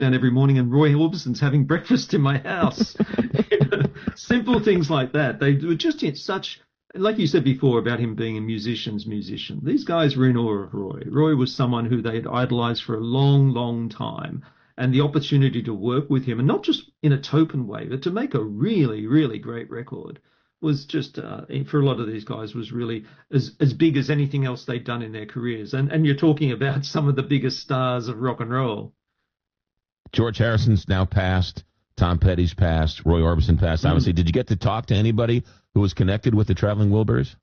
down every morning and Roy Orbison's having breakfast in my house. Simple things like that. They were just in such, like you said before about him being a musician's musician. These guys were in awe of Roy. Roy was someone who they had idolized for a long, long time. And the opportunity to work with him, and not just in a token way, but to make a really, really great record was just, for a lot of these guys, was really as big as anything else they'd done in their careers. And you're talking about some of the biggest stars of rock and roll. George Harrison's now passed. Tom Petty's passed. Roy Orbison passed. Obviously, did you get to talk to anybody who was connected with the Traveling Wilburys?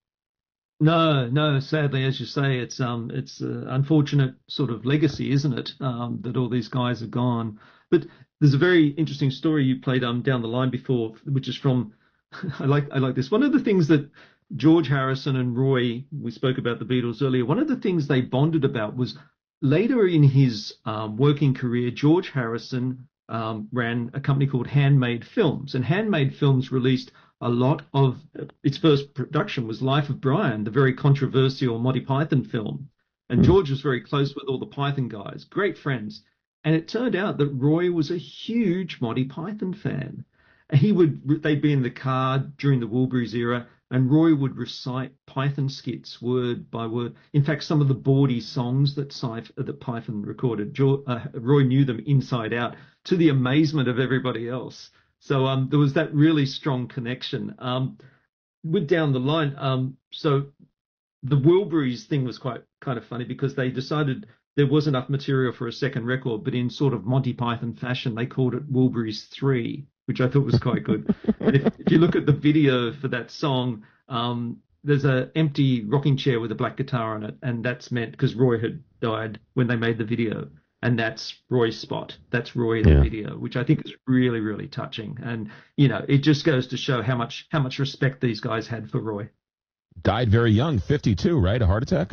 No. Sadly, as you say, it's unfortunate sort of legacy, isn't it? That all these guys have gone. But there's a very interesting story you played down the line before, which is from. I like this. One of the things that George Harrison and Roy, we spoke about the Beatles earlier. One of the things they bonded about was later in his working career, George Harrison ran a company called Handmade Films, and Handmade Films released a lot of its first production was Life of Brian, the very controversial Monty Python film. And George was very close with all the Python guys, great friends. And it turned out that Roy was a huge Monty Python fan. They'd be in the car during the Wilburys era, and Roy would recite Python skits word by word. In fact, some of the bawdy songs that Python recorded, Roy knew them inside out, to the amazement of everybody else. So there was that really strong connection. With down the line, so the Wilburys thing was quite kind of funny because they decided there was enough material for a second record, but in sort of Monty Python fashion, they called it Wilburys 3, which I thought was quite good. And if you look at the video for that song, there's an empty rocking chair with a black guitar on it, and that's meant because Roy had died when they made the video. And that's Roy's spot. That's Roy in the video, which I think is really, really touching. And, it just goes to show how much respect these guys had for Roy. Died very young, 52, right? A heart attack?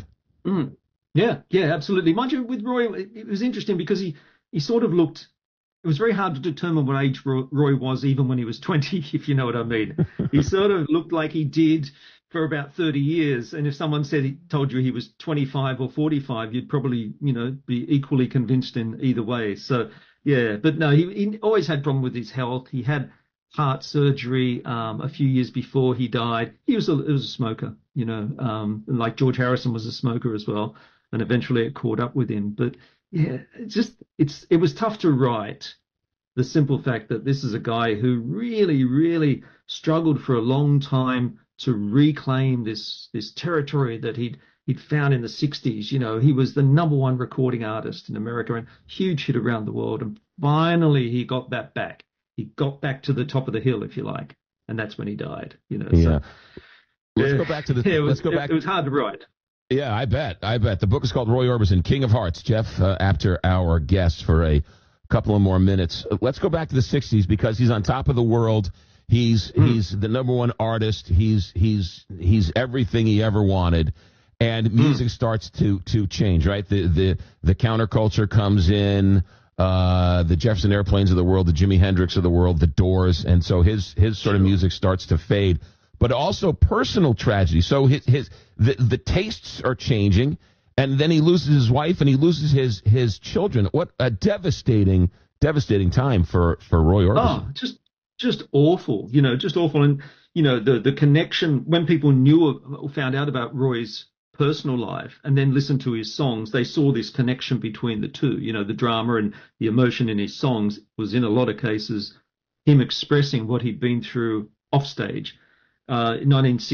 Yeah, absolutely. Mind you, with Roy, it was interesting because he sort of looked, it was very hard to determine what age Roy was even when he was 20, if you know what I mean. He sort of looked like he did for about 30 years. And if someone told you he was 25 or 45, you'd probably, be equally convinced in either way. So, yeah, but no, he always had problem with his health. He had heart surgery a few years before he died. He was a smoker, like George Harrison was a smoker as well. And eventually it caught up with him. But yeah, it was tough to write the simple fact that this is a guy who really, really struggled for a long time to reclaim this territory that he'd found in the 60s. He was the number one recording artist in America and huge hit around the world. And finally he got that back. He got back to the top of the hill, if you like. And that's when he died, Yeah. So, let's go back to the, it was hard to write. Yeah, I bet. The book is called Roy Orbison, King of Hearts. Jeff, after our guest for a couple of more minutes. Let's go back to the 60s because he's on top of the world. He's the number one artist. He's everything he ever wanted, and music starts to change. Right, the counterculture comes in, the Jefferson Airplanes of the world, the Jimi Hendrix of the world, the Doors, and so his sort of music starts to fade. But also personal tragedy. So the tastes are changing, and then he loses his wife and he loses his children. What a devastating time for Roy Orbison. Oh, just awful, just awful. And, the connection when people knew or found out about Roy's personal life and then listened to his songs, they saw this connection between the two. The drama and the emotion in his songs was in a lot of cases him expressing what he'd been through off stage. In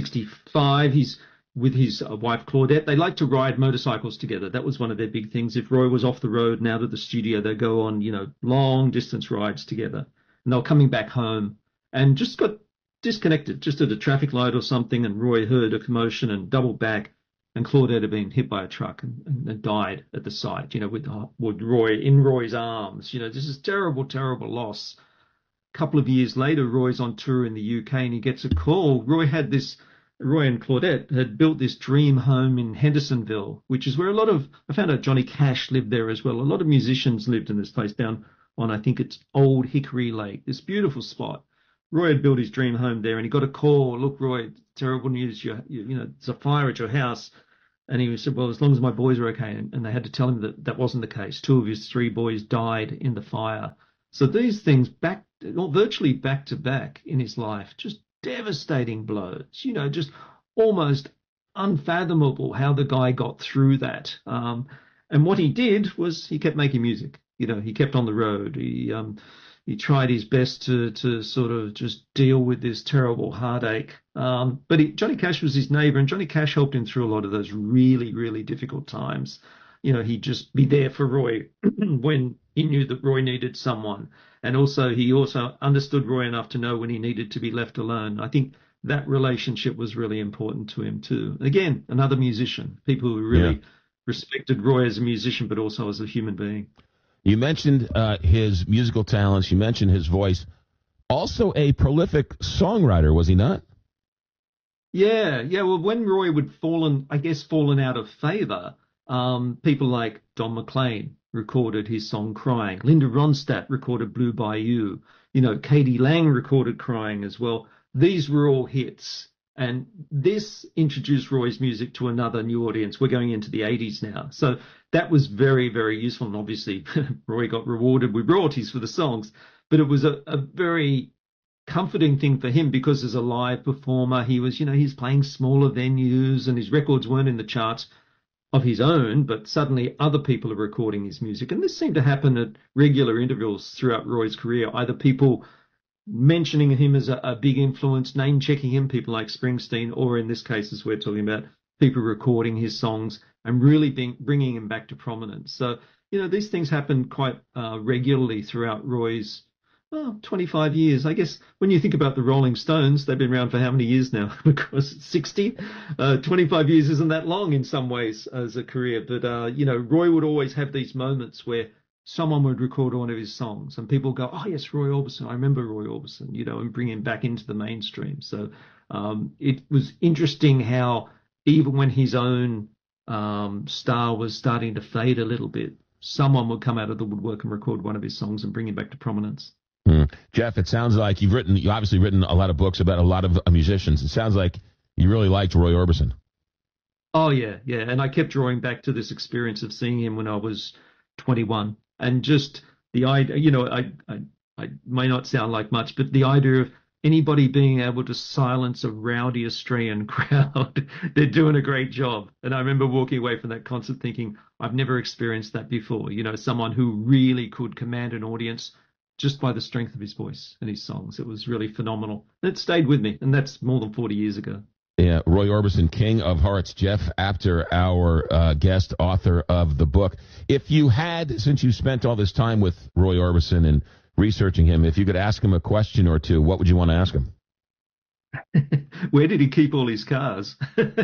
1965, he's with his wife Claudette. They like to ride motorcycles together. That was one of their big things. If Roy was off the road and out of the studio, they go on, long distance rides together. And they were coming back home and just got disconnected, just at a traffic light or something. And Roy heard a commotion and doubled back. And Claudette had been hit by a truck and died at the site, with Roy in Roy's arms. This is terrible, terrible loss. A couple of years later, Roy's on tour in the UK and he gets a call. Roy and Claudette had built this dream home in Hendersonville, which is where I found out Johnny Cash lived there as well. A lot of musicians lived in this place down on, I think it's Old Hickory Lake, this beautiful spot. Roy had built his dream home there and he got a call. Look, Roy, terrible news. There's a fire at your house. And he said, well, as long as my boys are okay. And they had to tell him that that wasn't the case. Two of his three boys died in the fire. So these things virtually back to back in his life, just devastating blows, just almost unfathomable how the guy got through that. And what he did was he kept making music. He kept on the road. He tried his best to sort of just deal with this terrible heartache. But Johnny Cash was his neighbor, and Johnny Cash helped him through a lot of those really, really difficult times. He'd just be there for Roy when he knew that Roy needed someone. And he also understood Roy enough to know when he needed to be left alone. I think that relationship was really important to him too. Again, another musician, people who really respected Roy as a musician, but also as a human being. You mentioned his musical talents. You mentioned his voice. Also a prolific songwriter, was he not? Yeah. Well, when Roy would fallen out of favor, people like Don McLean recorded his song Crying. Linda Ronstadt recorded Blue Bayou. Katie Lang recorded Crying as well. These were all hits. And this introduced Roy's music to another new audience. We're going into the 80s now. So that was very, very useful. And obviously, Roy got rewarded with royalties for the songs. But it was a very comforting thing for him because as a live performer, he's playing smaller venues and his records weren't in the charts of his own, but suddenly other people are recording his music. And this seemed to happen at regular intervals throughout Roy's career, either people mentioning him as a big influence, name-checking him, people like Springsteen, or in this case, as we're talking about, people recording his songs and really bringing him back to prominence. So, these things happen quite regularly throughout Roy's 25 years. I guess when you think about the Rolling Stones, they've been around for how many years now? Because 60? 25 years isn't that long in some ways as a career. But, Roy would always have these moments where someone would record one of his songs and people go, oh, yes, Roy Orbison. I remember Roy Orbison, and bring him back into the mainstream. So it was interesting how even when his own star was starting to fade a little bit, someone would come out of the woodwork and record one of his songs and bring him back to prominence. Jeff, it sounds like you've obviously written a lot of books about a lot of musicians. It sounds like you really liked Roy Orbison. Oh, yeah. And I kept drawing back to this experience of seeing him when I was 21. And just the idea, I may not sound like much, but the idea of anybody being able to silence a rowdy Australian crowd, they're doing a great job. And I remember walking away from that concert thinking, I've never experienced that before. Someone who really could command an audience just by the strength of his voice and his songs. It was really phenomenal. And it stayed with me. And that's more than 40 years ago. Yeah, Roy Orbison, King of Hearts. Jeff Apter, our guest author of the book. If you had, since you spent all this time with Roy Orbison and researching him, if you could ask him a question or two, what would you want to ask him? Where did he keep all his cars?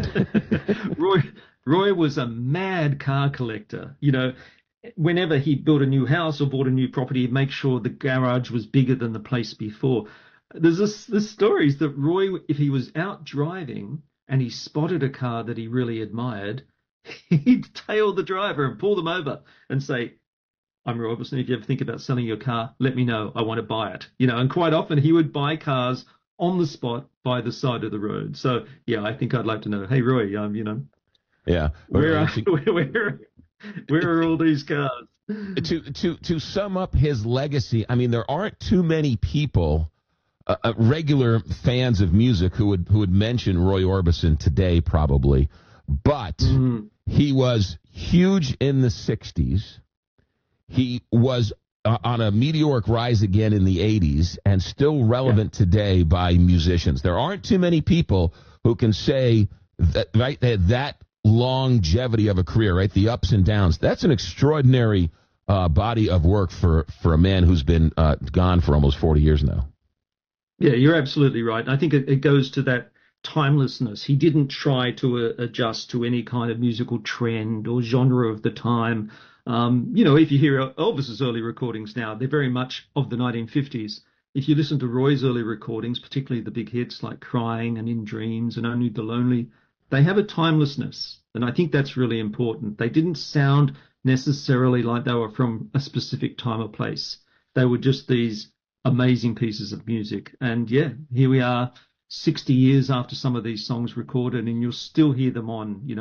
Roy was a mad car collector. Whenever he built a new house or bought a new property, he'd make sure the garage was bigger than the place before. There's this stories that Roy, if he was out driving and he spotted a car that he really admired, he'd tail the driver and pull them over and say, I'm Roy Orbison. If you ever think about selling your car, let me know. I want to buy it. And quite often he would buy cars on the spot by the side of the road. So, yeah, I think I'd like to know, hey, Roy, yeah, where are all these cars? To sum up his legacy, I mean, there aren't too many people, regular fans of music who would mention Roy Orbison today, probably. But he was huge in the 60s. He was on a meteoric rise again in the 80s and still relevant today by musicians. There aren't too many people who can say that, right, that longevity of a career, right, the ups and downs. That's an extraordinary body of work for a man who's been gone for almost 40 years now. Yeah, you're absolutely right. I think it goes to that timelessness. He didn't try to adjust to any kind of musical trend or genre of the time. If you hear Elvis's early recordings now, they're very much of the 1950s. If you listen to Roy's early recordings, particularly the big hits like Crying and In Dreams and Only the Lonely, they have a timelessness. And I think that's really important. They didn't sound necessarily like they were from a specific time or place. They were just these amazing pieces of music. And yeah, here we are 60 years after some of these songs recorded, and you'll still hear them on,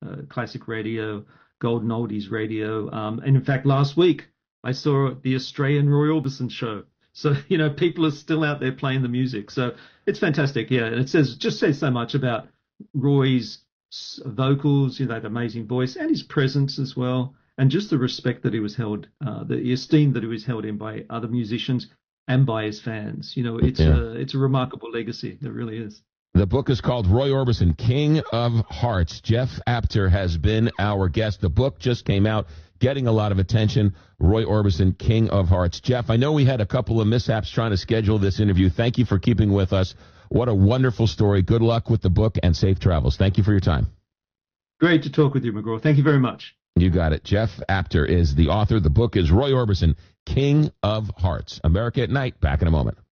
classic radio, golden oldies radio. And in fact, last week I saw the Australian Roy Orbison show. So, people are still out there playing the music. So it's fantastic. Yeah. And it just says so much about Roy's vocals, that amazing voice, and his presence as well. And just the respect that he was held, the esteem that he was held in by other musicians and by his fans. It's a remarkable legacy. It really is. The book is called Roy Orbison, King of Hearts. Jeff Apter has been our guest. The book just came out, getting a lot of attention. Roy Orbison, King of Hearts. Jeff, I know we had a couple of mishaps trying to schedule this interview. Thank you for keeping with us. What a wonderful story. Good luck with the book and safe travels. Thank you for your time. Great to talk with you, McGraw. Thank you very much. You got it. Jeff Apter is the author. The book is Roy Orbison, King of Hearts. America at Night. Back in a moment.